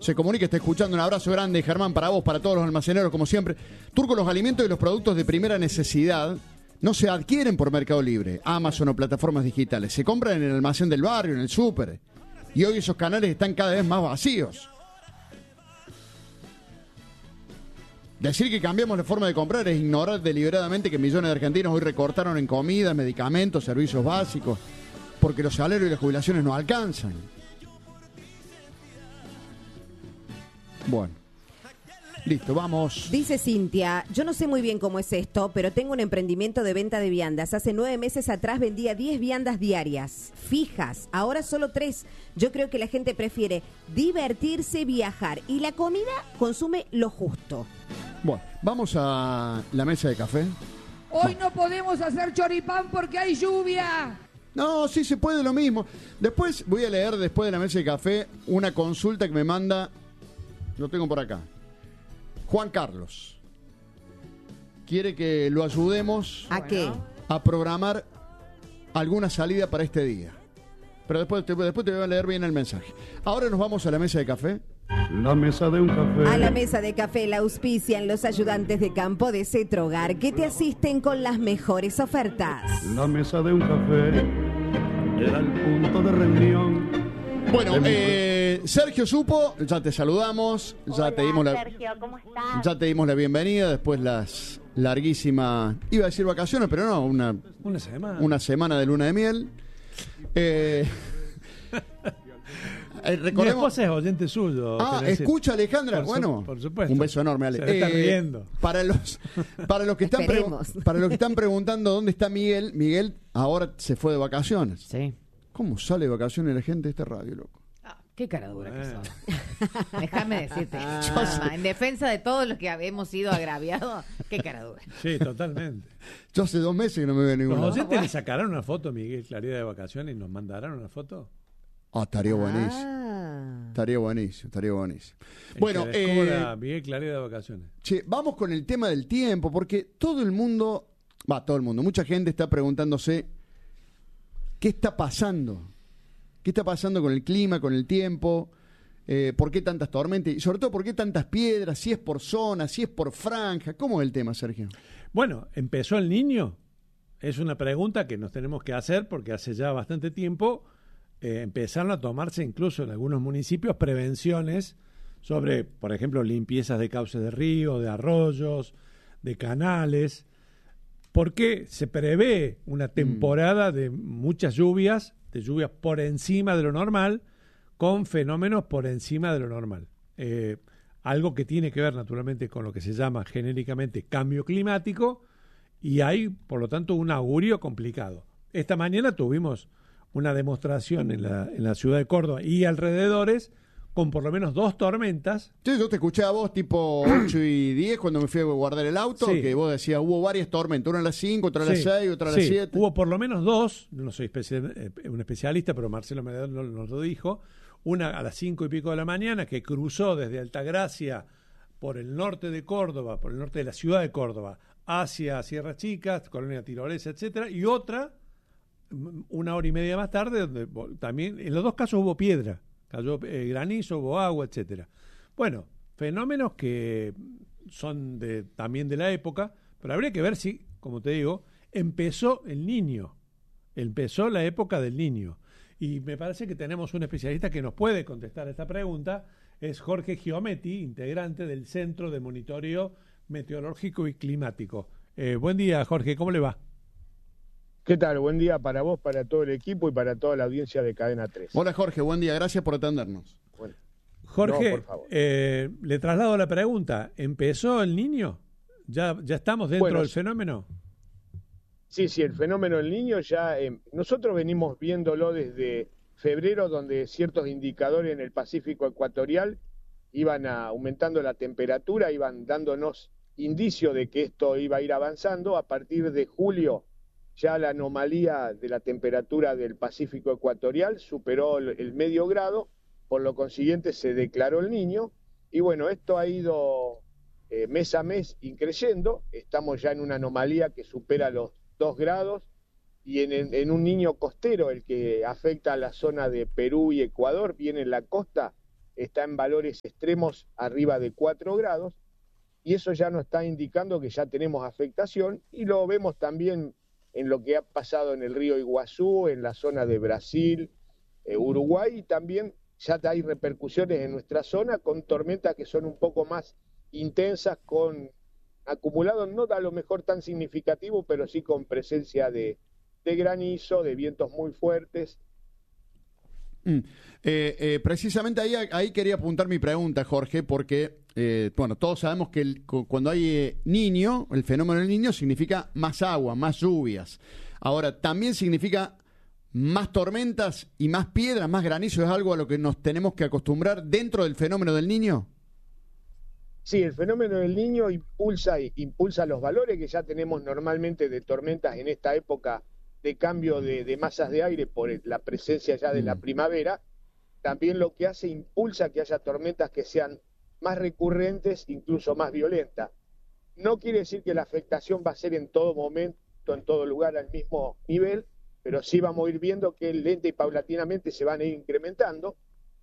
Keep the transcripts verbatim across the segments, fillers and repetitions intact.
se comunica, está escuchando. Un abrazo grande, Germán, para vos, para todos los almaceneros, como siempre. Turco, los alimentos y los productos de primera necesidad no se adquieren por Mercado Libre, Amazon o plataformas digitales. Se compran en el almacén del barrio, en el súper. Y hoy esos canales están cada vez más vacíos. Decir que cambiamos la forma de comprar es ignorar deliberadamente que millones de argentinos hoy recortaron en comida, medicamentos, servicios básicos, porque los salarios y las jubilaciones no alcanzan. Bueno. Listo, vamos. Dice Cintia, yo no sé muy bien cómo es esto, pero tengo un emprendimiento de venta de viandas. Hace nueve meses atrás vendía diez viandas diarias, fijas, ahora solo tres. Yo creo que la gente prefiere divertirse, viajar y la comida consume lo justo. Bueno, vamos a la mesa de café. Hoy no podemos hacer choripán porque hay lluvia. No, sí se puede lo mismo. Después voy a leer, después de la mesa de café, una consulta que me manda, lo tengo por acá, Juan Carlos. Quiere que lo ayudemos. ¿A qué? A programar alguna salida para este día. Pero después te, después te voy a leer bien el mensaje. Ahora nos vamos a la mesa de café. La mesa de un café. A la mesa de café la auspician los ayudantes de campo de Cetrogar, que te asisten con las mejores ofertas. La mesa de un café era el punto de reunión. Bueno, eh, Sergio supo, ya te saludamos, ya Hola, te dimos la, Sergio, ¿cómo estás? ya te dimos la bienvenida después las larguísimas, iba a decir vacaciones, pero no, una una semana, una semana de luna de miel. Eh, eh, Mi esposa es oyente suyo. Ah, escucha Alejandra, por bueno, su, por supuesto. Un beso enorme, Ale. Se le está eh, riendo. Para los, para los que están pre- para los que están preguntando dónde está Miguel, Miguel ahora se fue de vacaciones. Sí. ¿Cómo sale de vacaciones la gente de esta radio, loco? Ah, qué cara dura que Bueno. son. Déjame decirte. Nada más. En defensa de todos los que hemos sido agraviados, qué cara dura. Sí, totalmente. Yo hace dos meses que no me veo ningún Los lado. oyentes le sacaron una foto a Miguel Clarida de vacaciones y nos mandaron una foto. Ah, estaría buenísimo. Ah. Estaría buenísimo, estaría buenísimo. El Bueno, que descubra eh, Miguel Clarida de vacaciones. che, vamos con el tema del tiempo, porque todo el mundo, va, todo el mundo, mucha gente está preguntándose qué está pasando. ¿Qué está pasando con el clima, con el tiempo? Eh, ¿Por qué tantas tormentas? Y sobre todo, ¿por qué tantas piedras? Si es por zona, si es por franja. ¿Cómo es el tema, Sergio? Bueno, ¿empezó el Niño? Es una pregunta que nos tenemos que hacer porque hace ya bastante tiempo eh, empezaron a tomarse incluso en algunos municipios prevenciones sobre, por ejemplo, limpiezas de cauces de río, de arroyos, de canales, porque se prevé una temporada de muchas lluvias, de lluvias por encima de lo normal, con fenómenos por encima de lo normal. Eh, algo que tiene que ver naturalmente con lo que se llama genéricamente cambio climático, y hay, por lo tanto, un augurio complicado. Esta mañana tuvimos una demostración en la, en la ciudad de Córdoba y alrededores, con por lo menos dos tormentas. Sí, yo te escuché a vos tipo ocho y diez cuando me fui a guardar el auto, Sí. que vos decías, hubo varias tormentas, una a las cinco, otra a las Sí, seis, otra a las sí, siete. Hubo por lo menos dos, no soy especi- eh, un especialista, pero Marcelo Medel nos, nos lo dijo, una a las cinco y pico de la mañana que cruzó desde Altagracia por el norte de Córdoba, por el norte de la ciudad de Córdoba, hacia Sierras Chicas, Colonia Tirolesa, etcétera, y otra mm, una hora y media más tarde, donde bo- también, en los dos casos hubo piedra, cayó eh, granizo, hubo agua, etcétera. Bueno, fenómenos que son de, también de la época, pero habría que ver si, como te digo, empezó el Niño, empezó la época del Niño. Y me parece que tenemos un especialista que nos puede contestar esta pregunta, es Jorge Giometti, integrante del Centro de Monitoreo Meteorológico y Climático. Eh, buen día, Jorge, ¿cómo le va? ¿Qué tal? Buen día para vos, para todo el equipo y para toda la audiencia de Cadena tres. Hola Jorge, buen día, gracias por atendernos. Bueno, Jorge, no, por favor. eh, le traslado la pregunta, ¿empezó el Niño? ¿Ya, ya estamos dentro Bueno, del fenómeno? Sí, sí, el fenómeno del Niño ya... Eh, nosotros venimos viéndolo desde febrero, donde ciertos indicadores en el Pacífico ecuatorial iban a, aumentando la temperatura, iban dándonos indicio de que esto iba a ir avanzando. A partir de julio ya la anomalía de la temperatura del Pacífico ecuatorial superó el, el medio grado, por lo consiguiente se declaró el Niño, y bueno, esto ha ido eh, mes a mes increyendo. Estamos ya en una anomalía que supera los dos grados, y en, en, en un Niño costero, el que afecta a la zona de Perú y Ecuador, viene en la costa, está en valores extremos arriba de cuatro grados, y eso ya nos está indicando que ya tenemos afectación, y lo vemos también en lo que ha pasado en el río Iguazú, en la zona de Brasil, eh, Uruguay, y también ya hay repercusiones en nuestra zona con tormentas que son un poco más intensas, con acumulados no a lo mejor tan significativo, pero sí con presencia de, de granizo, de vientos muy fuertes. Mm. Eh, eh, precisamente ahí, ahí quería apuntar mi pregunta, Jorge, porque eh, bueno, todos sabemos que el, cuando hay eh, niño, el fenómeno del niño significa más agua, más lluvias. Ahora, también significa más tormentas y más piedras, más granizo. ¿Es algo a lo que nos tenemos que acostumbrar dentro del fenómeno del niño? Sí, el fenómeno del niño impulsa, impulsa los valores que ya tenemos normalmente de tormentas en esta época de cambio de, de masas de aire por la presencia ya de la primavera. También lo que hace, impulsa que haya tormentas que sean más recurrentes, incluso más violentas. No quiere decir que la afectación va a ser en todo momento, en todo lugar al mismo nivel, pero sí vamos a ir viendo que lenta y paulatinamente se van a ir incrementando,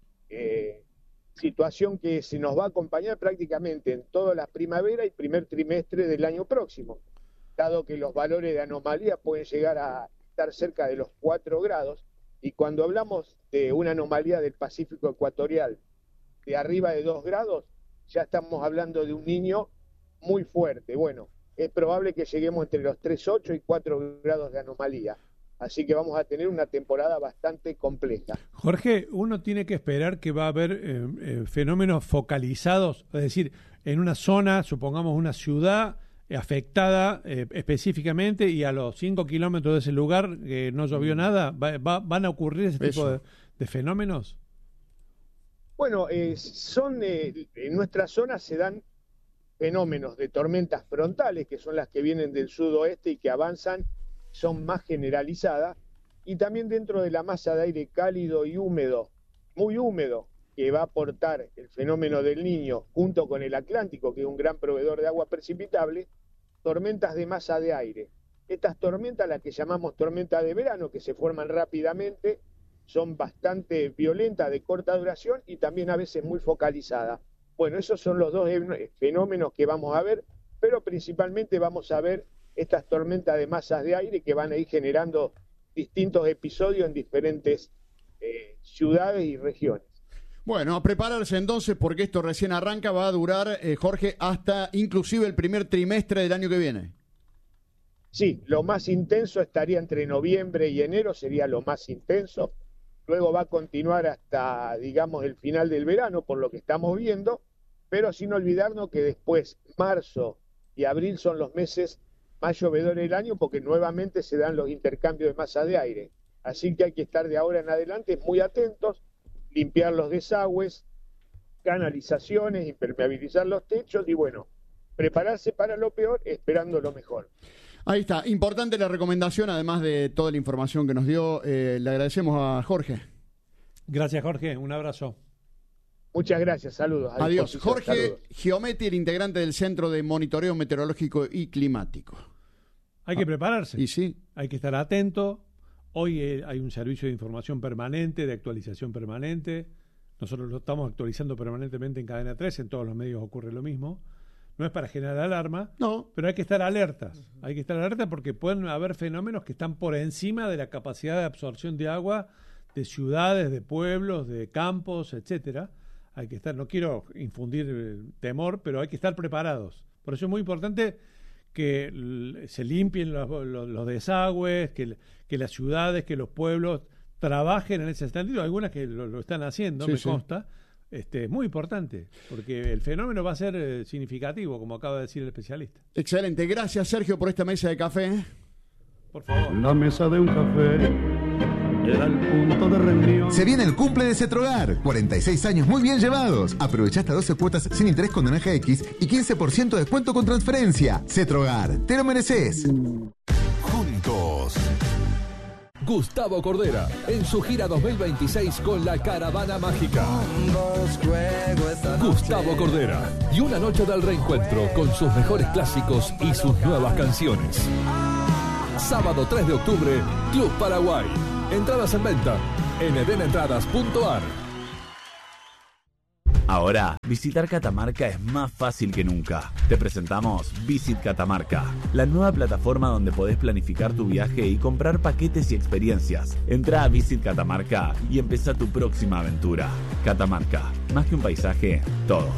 eh, situación que se nos va a acompañar prácticamente en toda la primavera y primer trimestre del año próximo, dado que los valores de anomalía pueden llegar a estar cerca de los cuatro grados, y cuando hablamos de una anomalía del Pacífico ecuatorial de arriba de dos grados, ya estamos hablando de un niño muy fuerte. Bueno, es probable que lleguemos entre los tres coma ocho y cuatro grados de anomalía. Así que vamos a tener una temporada bastante compleja. Jorge, uno tiene que esperar que va a haber eh, eh, fenómenos focalizados, es decir, en una zona, supongamos una ciudad eh, afectada eh, específicamente, y a los cinco kilómetros de ese lugar eh, no llovió nada, va, va, ¿van a ocurrir ese tipo de, de fenómenos? Bueno, eh, son eh, en nuestra zona se dan fenómenos de tormentas frontales, que son las que vienen del sudoeste y que avanzan, son más generalizadas, y también dentro de la masa de aire cálido y húmedo, muy húmedo, que va a aportar el fenómeno del Niño junto con el Atlántico, que es un gran proveedor de agua precipitable, tormentas de masa de aire. Estas tormentas, las que llamamos tormentas de verano, que se forman rápidamente, son bastante violentas, de corta duración y también a veces muy focalizadas. Bueno, esos son los dos fenómenos que vamos a ver, pero principalmente vamos a ver estas tormentas de masas de aire que van a ir generando distintos episodios en diferentes eh, ciudades y regiones. Bueno, a prepararse entonces, porque esto recién arranca, va a durar, eh, Jorge, hasta inclusive el primer trimestre del año que viene. Sí, lo más intenso estaría entre noviembre y enero, sería lo más intenso. Luego va a continuar hasta, digamos, el final del verano, por lo que estamos viendo, pero sin olvidarnos que después, marzo y abril son los meses más llovedores del año, porque nuevamente se dan los intercambios de masa de aire. Así que hay que estar de ahora en adelante muy atentos, limpiar los desagües, canalizaciones, impermeabilizar los techos y, bueno, prepararse para lo peor, esperando lo mejor. Ahí está, importante la recomendación, además de toda la información que nos dio. Eh, le agradecemos a Jorge. Gracias, Jorge, un abrazo. Muchas gracias, saludos. Adiós. Jorge saludos. Giometti, el integrante del Centro de Monitoreo Meteorológico y Climático. Hay que prepararse. Y sí. Hay que estar atento. Hoy eh, hay un servicio de información permanente, de actualización permanente. Nosotros lo estamos actualizando permanentemente en Cadena tres, en todos los medios ocurre lo mismo. No es para generar alarma, no, pero hay que estar alertas. Uh-huh. Hay que estar alertas porque pueden haber fenómenos que están por encima de la capacidad de absorción de agua de ciudades, de pueblos, de campos, etcétera. Hay que estar, no quiero infundir eh, temor, pero hay que estar preparados. Por eso es muy importante que l- se limpien los, los, los desagües, que, que las ciudades, que los pueblos trabajen en ese sentido. Algunas que lo, lo están haciendo, sí, me sí. consta. Este, muy importante, porque el fenómeno va a ser eh, significativo, como acaba de decir el especialista. Excelente, gracias Sergio por esta mesa de café. Por favor. La mesa de un café era el punto de reunión. Se viene el cumple de Cetrogar, cuarenta y seis años muy bien llevados. Aprovecha hasta doce cuotas sin interés con Naranja X y quince por ciento de descuento con transferencia. Cetrogar, te lo mereces. Juntos. Gustavo Cordera, en su gira dos mil veintiséis con la Caravana Mágica. Gustavo Cordera, y una noche del reencuentro con sus mejores clásicos y sus nuevas canciones. Sábado tres de octubre, Club Paraguay. Entradas en venta en eden entradas punto a r. Ahora, visitar Catamarca es más fácil que nunca. Te presentamos Visit Catamarca, la nueva plataforma donde podés planificar tu viaje y comprar paquetes y experiencias. Entra a Visit Catamarca y empezá tu próxima aventura. Catamarca, más que un paisaje, todos.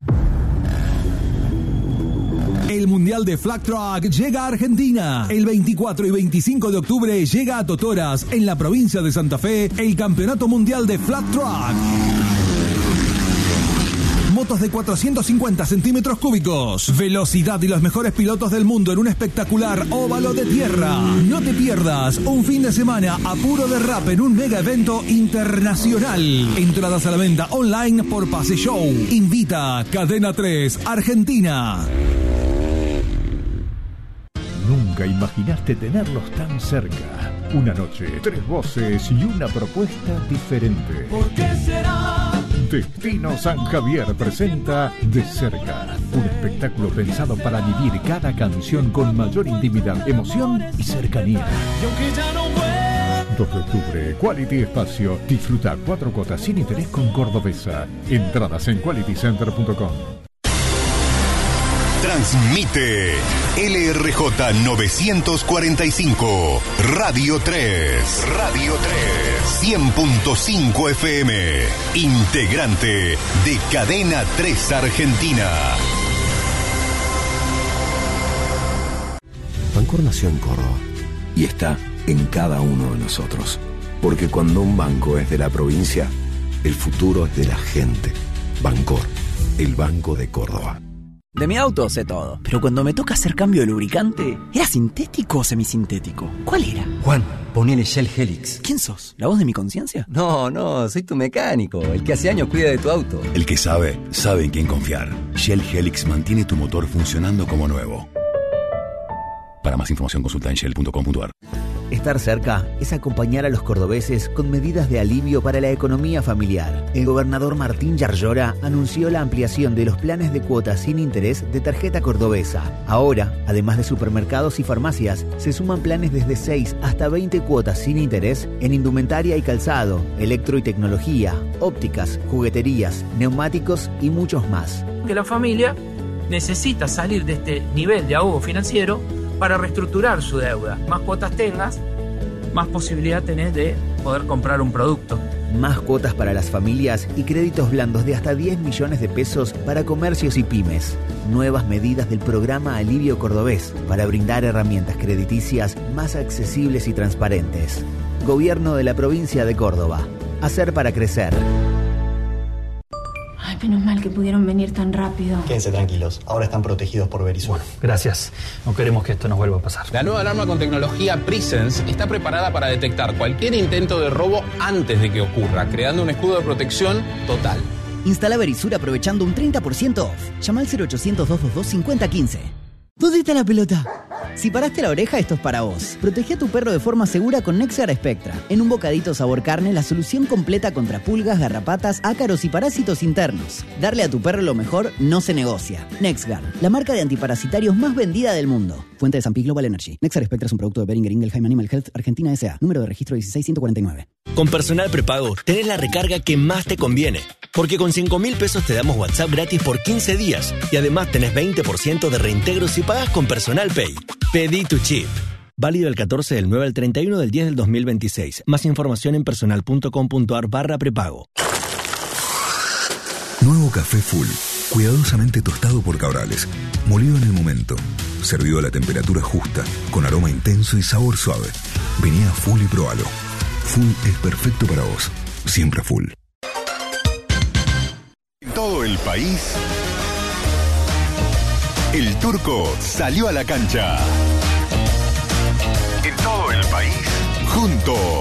El Mundial de Flag Truck llega a Argentina. El veinticuatro y veinticinco de octubre llega a Totoras, en la provincia de Santa Fe, el Campeonato Mundial de Flag Truck. Motos de cuatrocientos cincuenta centímetros cúbicos, velocidad y los mejores pilotos del mundo en un espectacular óvalo de tierra. No te pierdas un fin de semana a puro derrape en un mega evento internacional. Entradas a la venta online por Pase Show. Invita Cadena tres Argentina. Nunca imaginaste tenerlos tan cerca. Una noche, tres voces y una propuesta diferente. ¿Por qué será? Destino San Javier presenta De Cerca, un espectáculo pensado para vivir cada canción con mayor intimidad, emoción y cercanía. Y aunque ya no vuelva. dos de octubre, Quality Espacio. Disfruta cuatro cuotas sin interés con Cordobesa. Entradas en quality center punto com. Transmite L R J novecientos cuarenta y cinco, Radio tres. Radio tres. cien punto cinco F M. Integrante de Cadena tres Argentina. Bancor nació en Córdoba y está en cada uno de nosotros. Porque cuando un banco es de la provincia, el futuro es de la gente. Bancor, el Banco de Córdoba. De mi auto sé todo, pero cuando me toca hacer cambio de lubricante, ¿era sintético o semisintético? ¿Cuál era? Juan, ponele Shell Helix. ¿Quién sos? ¿La voz de mi conciencia? No, no, soy tu mecánico, el que hace años cuida de tu auto. El que sabe, sabe en quién confiar. Shell Helix mantiene tu motor funcionando como nuevo. Para más información consulta en shell punto com punto a r. Estar cerca es acompañar a los cordobeses con medidas de alivio para la economía familiar. El gobernador Martín Yarlora anunció la ampliación de los planes de cuotas sin interés de tarjeta cordobesa. Ahora, además de supermercados y farmacias, se suman planes desde seis hasta veinte cuotas sin interés en indumentaria y calzado, electro y tecnología, ópticas, jugueterías, neumáticos y muchos más. Que la familia necesita salir de este nivel de ahogo financiero para reestructurar su deuda. Más cuotas tengas, más posibilidad tenés de poder comprar un producto. Más cuotas para las familias y créditos blandos de hasta diez millones de pesos para comercios y pymes. Nuevas medidas del programa Alivio Cordobés para brindar herramientas crediticias más accesibles y transparentes. Gobierno de la provincia de Córdoba. Hacer para crecer. Ay, menos mal que pudieron venir tan rápido. Quédense tranquilos, ahora están protegidos por Verisur. Gracias, no queremos que esto nos vuelva a pasar. La nueva alarma con tecnología Presence está preparada para detectar cualquier intento de robo antes de que ocurra, creando un escudo de protección total. Instala Verisur aprovechando un treinta por ciento off. Llama al cero ochocientos, doscientos veintidós, cincuenta quince. ¿Dónde está la pelota? Si paraste la oreja, esto es para vos. Protege a tu perro de forma segura con Nexgard Spectra. En un bocadito sabor carne, la solución completa contra pulgas, garrapatas, ácaros y parásitos internos. Darle a tu perro lo mejor no se negocia. Nexgard, la marca de antiparasitarios más vendida del mundo. Fuente de San Pi Global Energy. Nexgard Spectra es un producto de Boehringer Ingelheim Animal Health Argentina S A. Número de registro dieciséis ciento cuarenta y nueve. Con Personal Prepago tenés la recarga que más te conviene. Porque con cinco mil pesos te damos WhatsApp gratis por quince días. Y además tenés veinte por ciento de reintegro si pagás con Personal Pay. Pedí tu chip. Válido el catorce del nueve al treinta y uno del diez del dos mil veintiséis. Más información en personal punto com punto a r barra prepago. Nuevo café Full. Cuidadosamente tostado por Cabrales. Molido en el momento. Servido a la temperatura justa. Con aroma intenso y sabor suave. Vení a Full y probalo. Full es perfecto para vos. Siempre Full. En todo el país, el Turco salió a la cancha. En todo el país, juntos.